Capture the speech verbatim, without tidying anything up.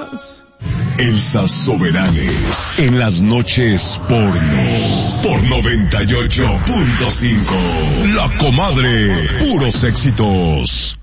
Elsa Soberanes en las noches porno por noventa y ocho punto cinco. La Comadre, puros éxitos.